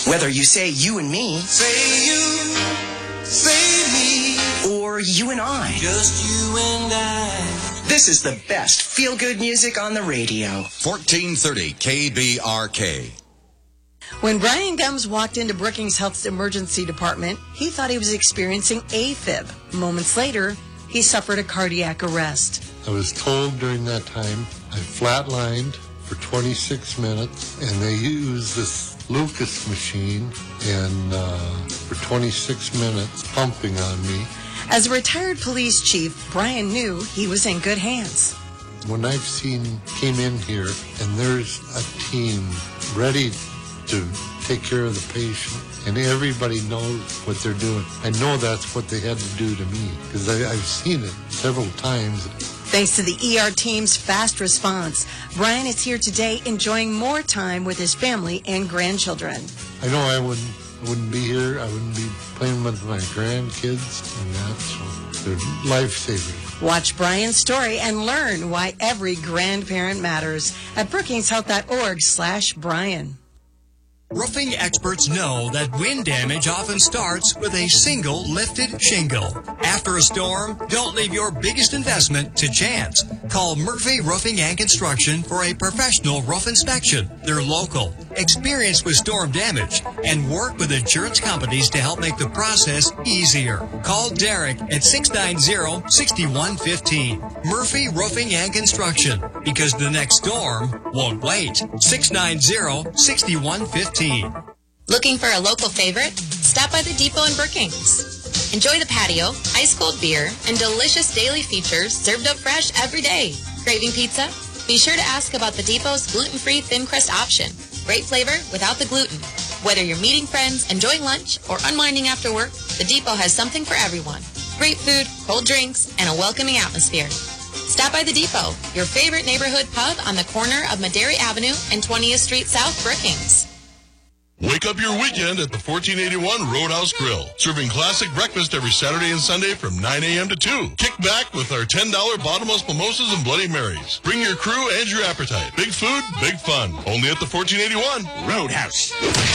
Whether you say you and me, Say you, say me, or you and I, just you and I. this is the best feel-good music on the radio. 1430 KBRK. When Brian Gumbs walked into Brookings Health's emergency department, he thought he was experiencing AFib. Moments later, he suffered a cardiac arrest. I was told during that time I flatlined for 26 minutes, and they used this Lucas machine and for 26 minutes pumping on me. As a retired police chief, Brian knew he was in good hands. When came in here, and there's a team ready to take care of the patient, and everybody knows what they're doing. I know that's what they had to do to me, because I've seen it several times. Thanks to the ER team's fast response, Brian is here today enjoying more time with his family and grandchildren. I know I wouldn't be here. I wouldn't be playing with my grandkids and that, so they're lifesavers. Watch Brian's story and learn why every grandparent matters at brookingshealth.org/Brian. Roofing experts know that wind damage often starts with a single lifted shingle. After a storm, don't leave your biggest investment to chance. Call Murphy Roofing and Construction for a professional roof inspection. They're local, experienced with storm damage, and work with insurance companies to help make the process easier. Call Derek at 690-6115. Murphy Roofing and Construction, because the next storm won't wait. 690-6115. Looking for a local favorite? Stop by the Depot in Brookings. Enjoy the patio, ice-cold beer, and delicious daily features served up fresh every day. Craving pizza? Be sure to ask about the Depot's gluten-free thin crust option. Great flavor without the gluten. Whether you're meeting friends, enjoying lunch, or unwinding after work, the Depot has something for everyone. Great food, cold drinks, and a welcoming atmosphere. Stop by the Depot, your favorite neighborhood pub on the corner of Madera Avenue and 20th Street South, Brookings. Wake up your weekend at the 1481 Roadhouse Grill. Serving classic breakfast every Saturday and Sunday from 9 a.m. to 2. Kick back with our $10 bottomless mimosas and Bloody Marys. Bring your crew and your appetite. Big food, big fun. Only at the 1481 Roadhouse.